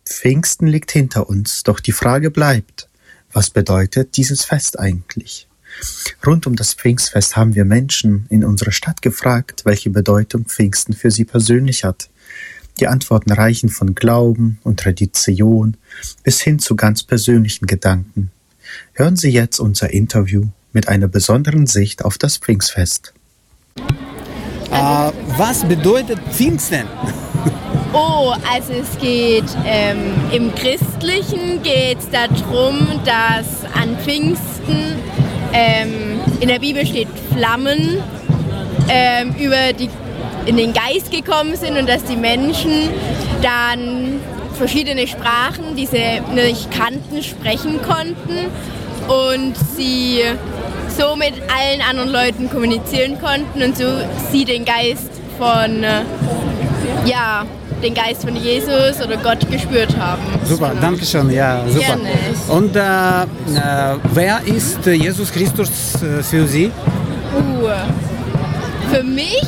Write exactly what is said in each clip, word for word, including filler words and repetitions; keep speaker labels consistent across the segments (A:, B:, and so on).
A: Pfingsten liegt hinter uns, doch die Frage bleibt, was bedeutet dieses Fest eigentlich? Rund um das Pfingstfest haben wir Menschen in unserer Stadt gefragt, welche Bedeutung Pfingsten für sie persönlich hat. Die Antworten reichen von Glauben und Tradition bis hin zu ganz persönlichen Gedanken. Hören Sie jetzt unser Interview mit einer besonderen Sicht auf das Pfingstfest.
B: Äh, was bedeutet Pfingsten?
C: Oh, also es geht ähm, im Christlichen geht es darum, dass an Pfingsten ähm, in der Bibel steht Flammen ähm, über die in den Geist gekommen sind und dass die Menschen dann verschiedene Sprachen, die sie nicht kannten, sprechen konnten und sie so mit allen anderen Leuten kommunizieren konnten und so sie den Geist von, ja, den Geist von Jesus oder Gott gespürt haben.
B: Super, danke schön, ja, super.
C: Gerne.
B: Und äh, äh, wer ist Jesus Christus äh, für Sie?
C: Uh, für mich?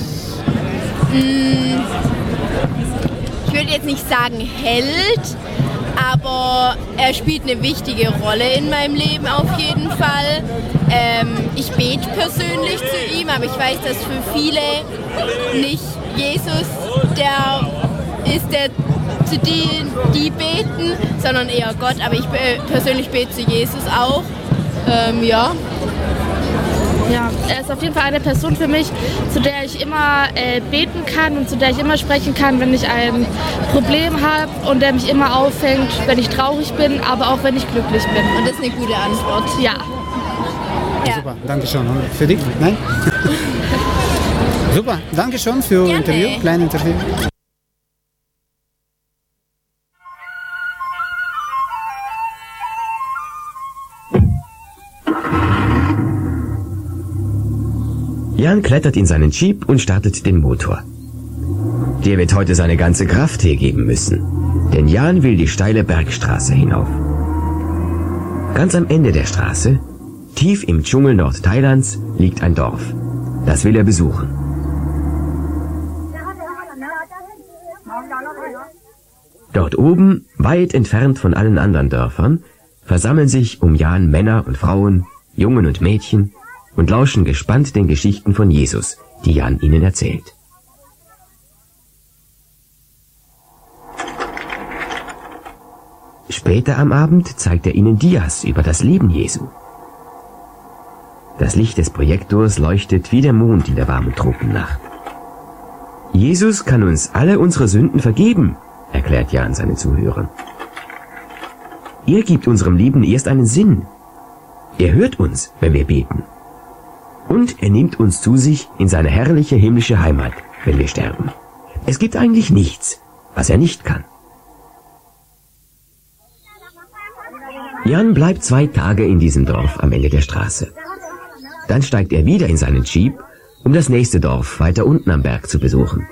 C: Ich würde jetzt nicht sagen Held, aber er spielt eine wichtige Rolle in meinem Leben auf jeden Fall. Ähm, ich bete persönlich zu ihm, aber ich weiß, dass für viele nicht Jesus der ist, der zu denen, die beten, sondern eher Gott. Aber ich persönlich bete zu Jesus auch. Ähm, ja.
D: Ja, er ist auf jeden Fall eine Person für mich, zu der ich immer äh, beten kann und zu der ich immer sprechen kann, wenn ich ein Problem habe und der mich immer auffängt, wenn ich traurig bin, aber auch wenn ich glücklich bin.
C: Und das ist eine gute Antwort.
D: Ja.
B: Ja. Super, danke schön. Und für dich? Nein? Super, danke schön für das Interview, kleines Interview.
E: Jan klettert in seinen Jeep und startet den Motor. Der wird heute seine ganze Kraft hergeben müssen, denn Jan will die steile Bergstraße hinauf. Ganz am Ende der Straße, tief im Dschungel Nordthailands, liegt ein Dorf. Das will er besuchen. Dort oben, weit entfernt von allen anderen Dörfern, versammeln sich um Jan Männer und Frauen, Jungen und Mädchen, und lauschen gespannt den Geschichten von Jesus, die Jan ihnen erzählt. Später am Abend zeigt er ihnen Dias über das Leben Jesu. Das Licht des Projektors leuchtet wie der Mond in der warmen Tropennacht. Jesus kann uns alle unsere Sünden vergeben, erklärt Jan seinen Zuhörern. Er gibt unserem Leben erst einen Sinn. Er hört uns, wenn wir beten. Und er nimmt uns zu sich in seine herrliche himmlische Heimat, wenn wir sterben. Es gibt eigentlich nichts, was er nicht kann. Jan bleibt zwei Tage in diesem Dorf am Ende der Straße. Dann steigt er wieder in seinen Jeep, um das nächste Dorf weiter unten am Berg zu besuchen.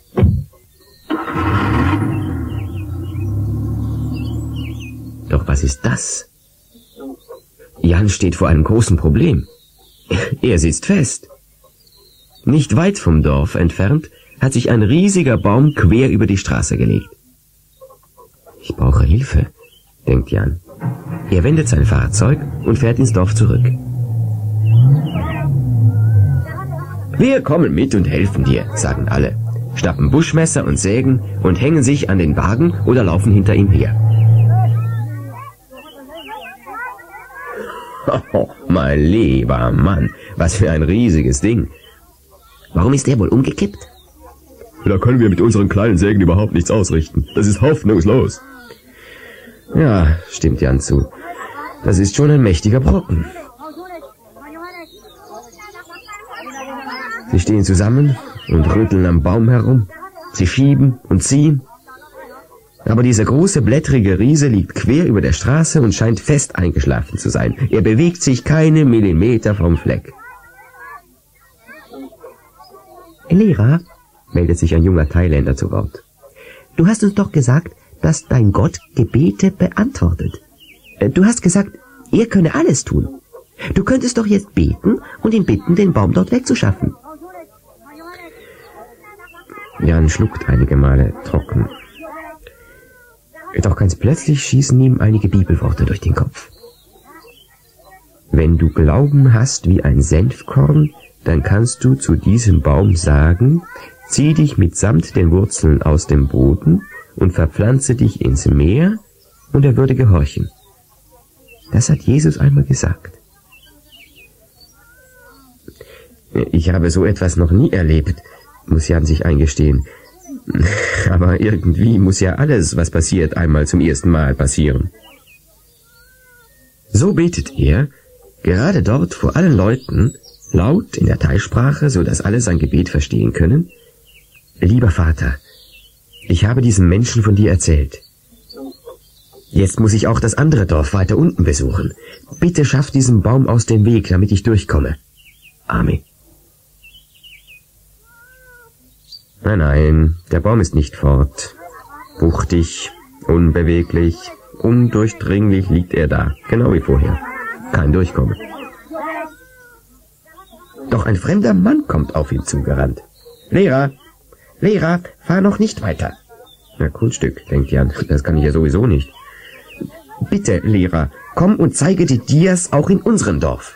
E: Doch was ist das? Jan steht vor einem großen Problem. Er sitzt fest. Nicht weit vom Dorf entfernt hat sich ein riesiger Baum quer über die Straße gelegt. Ich brauche Hilfe, denkt Jan. Er wendet sein Fahrzeug und fährt ins Dorf zurück. Wir kommen mit und helfen dir, sagen alle, schnappen Buschmesser und Sägen und hängen sich an den Wagen oder laufen hinter ihm her. Oh, mein lieber Mann, was für ein riesiges Ding. Warum ist der wohl umgekippt?
F: Da können wir mit unseren kleinen Sägen überhaupt nichts ausrichten. Das ist hoffnungslos.
E: Ja, stimmt Jan zu. Das ist schon ein mächtiger Brocken. Sie stehen zusammen und rütteln am Baum herum. Sie schieben und ziehen. Aber dieser große, blättrige Riese liegt quer über der Straße und scheint fest eingeschlafen zu sein. Er bewegt sich keine Millimeter vom Fleck.
G: Lehrer,
E: meldet sich ein junger Thailänder zu Wort.
G: du hast uns doch gesagt, dass dein Gott Gebete beantwortet. Du hast gesagt, er könne alles tun. Du könntest doch jetzt beten und ihn bitten, den Baum dort wegzuschaffen.
E: Jan schluckt einige Male trocken. Doch ganz plötzlich schießen ihm einige Bibelworte durch den Kopf. Wenn du Glauben hast wie ein Senfkorn, dann kannst du zu diesem Baum sagen, zieh dich mitsamt den Wurzeln aus dem Boden und verpflanze dich ins Meer, und er würde gehorchen. Das hat Jesus einmal gesagt. Ich habe so etwas noch nie erlebt, muss Jan sich eingestehen. Aber irgendwie muss ja alles, was passiert, einmal zum ersten Mal passieren. So betet er, gerade dort vor allen Leuten, laut in der Teilsprache, so dass alle sein Gebet verstehen können. Lieber Vater, ich habe diesem Menschen von dir erzählt. Jetzt muss ich auch das andere Dorf weiter unten besuchen. Bitte schaff diesen Baum aus dem Weg, damit ich durchkomme. Amen. Nein, nein, der Baum ist nicht fort. Wuchtig, unbeweglich, undurchdringlich liegt er da, genau wie vorher. Kein Durchkommen. Doch ein fremder Mann kommt auf ihn zugerannt. Lehrer, Lehrer, fahr noch nicht weiter. Na, Kunststück, denkt Jan, das kann ich ja sowieso nicht. Bitte, Lehrer, komm und zeige die Dias auch in unserem Dorf.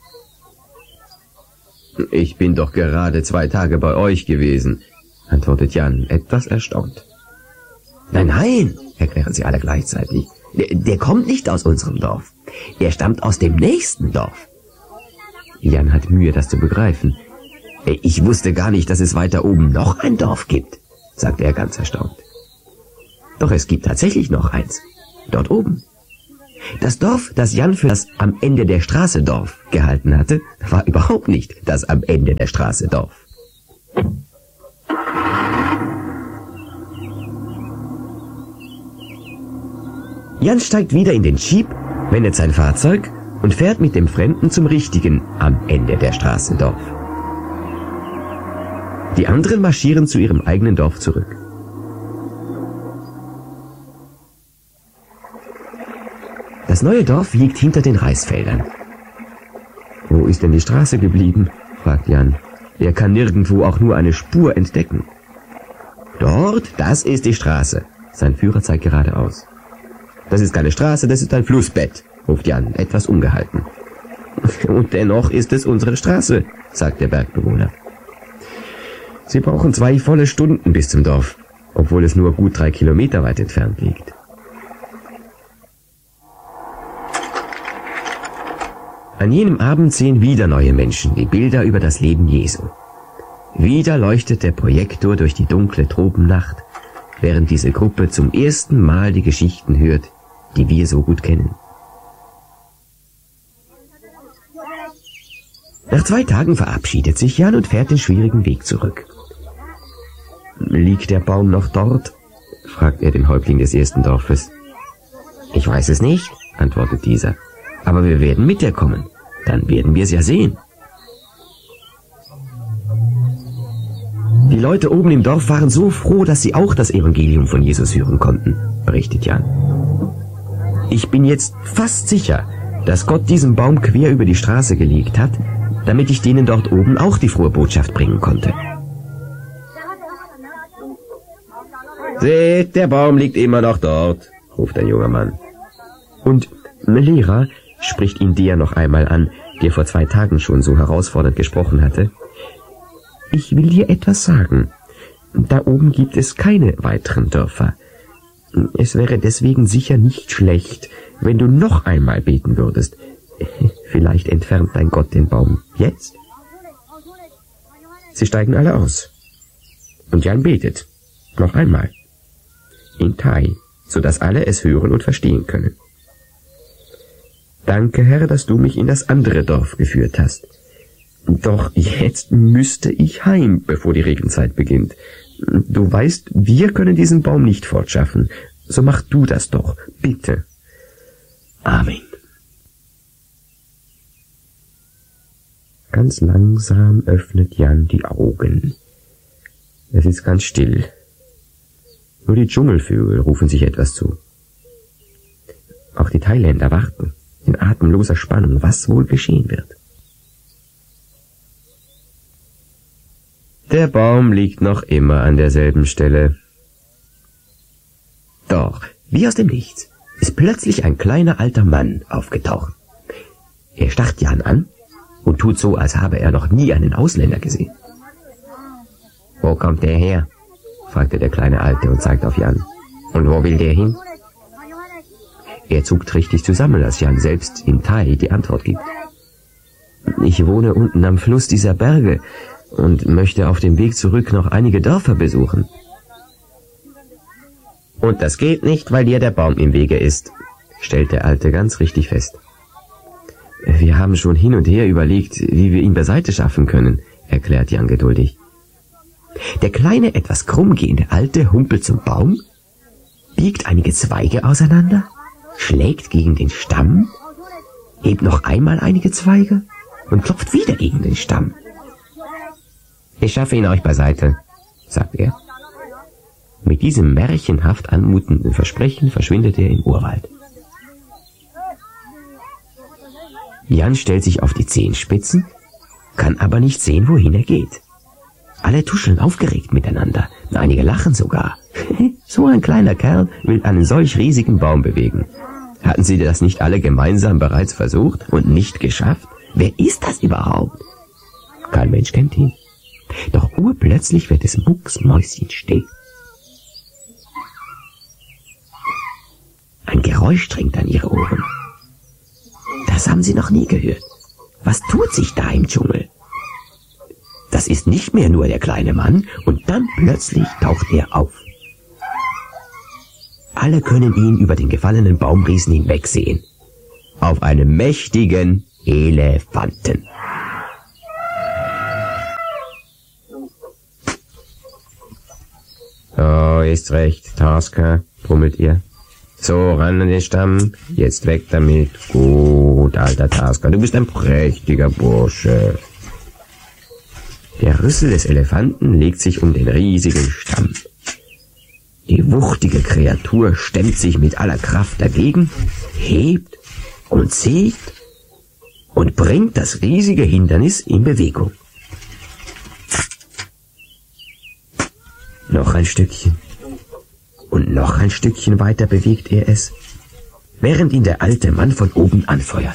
E: Ich bin doch gerade zwei Tage bei euch gewesen, antwortet Jan, etwas erstaunt. Nein, nein, erklären sie alle gleichzeitig. Der, der kommt nicht aus unserem Dorf. Er stammt aus dem nächsten Dorf. Jan hat Mühe, das zu begreifen. Ich wusste gar nicht, dass es weiter oben noch ein Dorf gibt, sagte er ganz erstaunt. Doch es gibt tatsächlich noch eins. Dort oben. Das Dorf, das Jan für das am Ende der Straße Dorf gehalten hatte, war überhaupt nicht das am Ende der Straße Dorf. Jan steigt wieder in den Jeep, wendet sein Fahrzeug und fährt mit dem Fremden zum richtigen am Ende der Straße Dorf. Die anderen marschieren zu ihrem eigenen Dorf zurück. Das neue Dorf liegt hinter den Reisfeldern. Wo ist denn die Straße geblieben? Fragt Jan. Er kann nirgendwo auch nur eine Spur entdecken. Dort, das ist die Straße. Sein Führer zeigt geradeaus. Das ist keine Straße, das ist ein Flussbett, ruft Jan, etwas ungehalten. Und dennoch ist es unsere Straße, sagt der Bergbewohner. Sie brauchen zwei volle Stunden bis zum Dorf, obwohl es nur gut drei Kilometer weit entfernt liegt. An jenem Abend sehen wieder neue Menschen die Bilder über das Leben Jesu. Wieder leuchtet der Projektor durch die dunkle Tropennacht, während diese Gruppe zum ersten Mal die Geschichten hört, die wir so gut kennen. Nach zwei Tagen verabschiedet sich Jan und fährt den schwierigen Weg zurück. Liegt der Baum noch dort? Fragt er den Häuptling des ersten Dorfes. Ich weiß es nicht, antwortet dieser. Aber wir werden mit dir kommen. Dann werden wir es ja sehen. Die Leute oben im Dorf waren so froh, dass sie auch das Evangelium von Jesus hören konnten, berichtet Jan. Ich bin jetzt fast sicher, dass Gott diesen Baum quer über die Straße gelegt hat, damit ich denen dort oben auch die frohe Botschaft bringen konnte. Seht, der Baum liegt immer noch dort, ruft ein junger Mann. Und Lehrer, spricht ihn der noch einmal an, der vor zwei Tagen schon so herausfordernd gesprochen hatte. Ich will dir etwas sagen. Da oben gibt es keine weiteren Dörfer. Es wäre deswegen sicher nicht schlecht, wenn du noch einmal beten würdest. Vielleicht entfernt dein Gott den Baum jetzt? Sie steigen alle aus. Und Jan betet. Noch einmal. In Thai, sodass alle es hören und verstehen können. Danke, Herr, dass du mich in das andere Dorf geführt hast. Doch jetzt müsste ich heim, bevor die Regenzeit beginnt. Du weißt, wir können diesen Baum nicht fortschaffen. So mach du das doch, bitte. Amen. Ganz langsam öffnet Jan die Augen. Es ist ganz still. Nur die Dschungelvögel rufen sich etwas zu. Auch die Thailänder warten in atemloser Spannung, was wohl geschehen wird. Der Baum liegt noch immer an derselben Stelle. Doch, Wie aus dem Nichts ist plötzlich ein kleiner alter Mann aufgetaucht. Er starrt Jan an und tut so, als habe er noch nie einen Ausländer gesehen. »Wo kommt der her?« fragte der kleine Alte und zeigte auf Jan. »Und wo will der hin?« Er zuckt richtig zusammen, als Jan selbst in Thai die Antwort gibt. »Ich wohne unten am Fluss dieser Berge und möchte auf dem Weg zurück noch einige Dörfer besuchen.« »Und das geht nicht, weil dir der Baum im Wege ist«, stellt der Alte ganz richtig fest. »Wir haben schon hin und her überlegt, wie wir ihn beiseite schaffen können«, erklärt Jan geduldig. Der kleine, etwas krumm gehende Alte humpelt zum Baum, biegt einige Zweige auseinander, schlägt gegen den Stamm, hebt noch einmal einige Zweige und klopft wieder gegen den Stamm. »Ich schaffe ihn euch beiseite«, sagt er. Mit diesem märchenhaft anmutenden Versprechen verschwindet er im Urwald. Jan stellt sich auf die Zehenspitzen, kann aber nicht sehen, wohin er geht. Alle tuscheln aufgeregt miteinander, einige lachen sogar. So ein kleiner Kerl will einen solch riesigen Baum bewegen. Hatten sie das nicht alle gemeinsam bereits versucht und nicht geschafft? Wer ist das überhaupt? Kein Mensch kennt ihn. Doch urplötzlich wird es mucksmäuschenstill. Ein Geräusch dringt an ihre Ohren. Das haben sie noch nie gehört. Was tut sich da im Dschungel? Das ist nicht mehr nur der kleine Mann, und dann plötzlich taucht er auf. Alle können ihn über den gefallenen Baumriesen hinwegsehen. Auf einem mächtigen Elefanten. »So, ist recht, Tasker«, brummelt ihr. »So, ran an den Stamm, jetzt weg damit. Gut, alter Tasker, du bist ein prächtiger Bursche.« Der Rüssel des Elefanten legt sich um den riesigen Stamm. Die wuchtige Kreatur stemmt sich mit aller Kraft dagegen, hebt und sägt und bringt das riesige Hindernis in Bewegung. Noch ein Stückchen. Und noch ein Stückchen weiter bewegt er es, während ihn der alte Mann von oben anfeuert.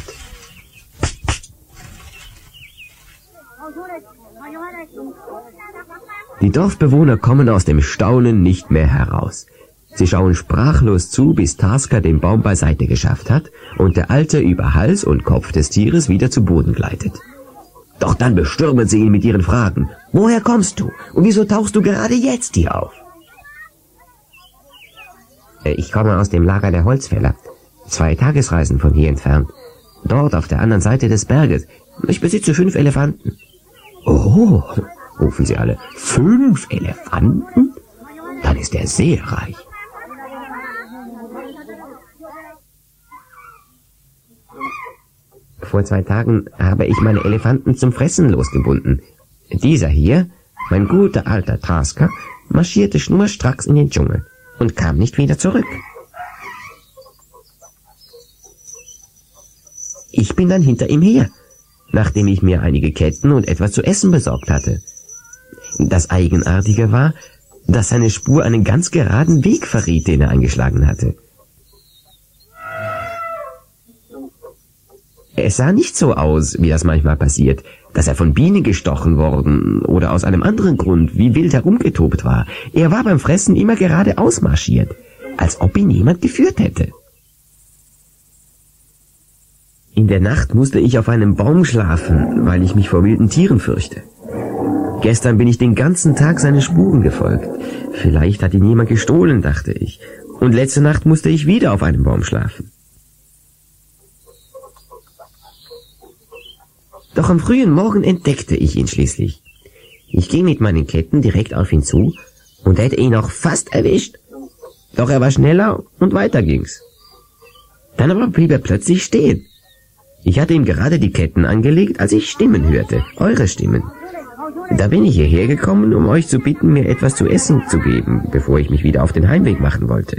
E: Die Dorfbewohner kommen aus dem Staunen nicht mehr heraus. Sie schauen sprachlos zu, bis Tasker den Baum beiseite geschafft hat und der Alte über Hals und Kopf des Tieres wieder zu Boden gleitet. Doch dann bestürmen sie ihn mit ihren Fragen. »Woher kommst du? Und wieso tauchst du gerade jetzt hier auf?« »Ich komme aus dem Lager der Holzfäller, zwei Tagesreisen von hier entfernt. Dort auf der anderen Seite des Berges. Ich besitze fünf Elefanten.« »Oh«, rufen sie alle, »fünf Elefanten? Dann ist er sehr reich.« »Vor zwei Tagen habe ich meine Elefanten zum Fressen losgebunden. Dieser hier, mein guter alter Tasker, marschierte schnurstracks in den Dschungel und kam nicht wieder zurück. Ich bin dann hinter ihm her, nachdem ich mir einige Ketten und etwas zu essen besorgt hatte. Das Eigenartige war, dass seine Spur einen ganz geraden Weg verriet, den er eingeschlagen hatte. Es sah nicht so aus, wie das manchmal passiert, dass er von Bienen gestochen worden oder aus einem anderen Grund wie wild herumgetobt war. Er war beim Fressen immer geradeaus marschiert, als ob ihn jemand geführt hätte. In der Nacht musste ich auf einem Baum schlafen, weil ich mich vor wilden Tieren fürchte. Gestern bin ich den ganzen Tag seinen Spuren gefolgt. Vielleicht hat ihn jemand gestohlen, dachte ich. Und letzte Nacht musste ich wieder auf einem Baum schlafen. Doch am frühen Morgen entdeckte ich ihn schließlich. Ich ging mit meinen Ketten direkt auf ihn zu und hätte ihn auch fast erwischt. Doch er war schneller und weiter ging's. Dann aber blieb er plötzlich stehen. Ich hatte ihm gerade die Ketten angelegt, als ich Stimmen hörte, eure Stimmen. Da bin ich hierher gekommen, um euch zu bitten, mir etwas zu essen zu geben, bevor ich mich wieder auf den Heimweg machen wollte.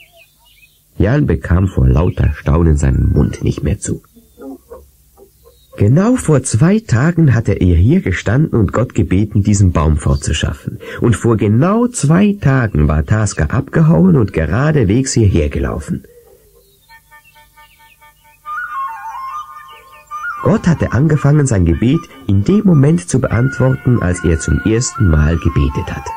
E: Jan bekam vor lauter Staunen seinen Mund nicht mehr zu. Genau vor zwei Tagen hatte er hier gestanden und Gott gebeten, diesen Baum fortzuschaffen. Und vor genau zwei Tagen war Tasker abgehauen und geradewegs hierher gelaufen. Gott hatte angefangen, sein Gebet in dem Moment zu beantworten, als er zum ersten Mal gebetet hat.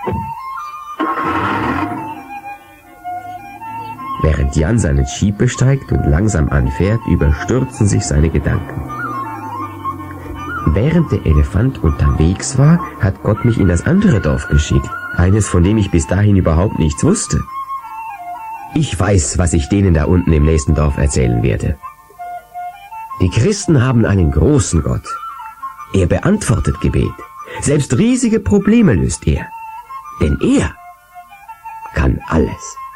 E: Während Jan seinen Jeep besteigt und langsam anfährt, überstürzen sich seine Gedanken. Während der Elefant unterwegs war, hat Gott mich in das andere Dorf geschickt, eines, von dem ich bis dahin überhaupt nichts wusste. Ich weiß, was ich denen da unten im nächsten Dorf erzählen werde. Die Christen haben einen großen Gott. Er beantwortet Gebet. Selbst riesige Probleme löst er. Denn er kann alles.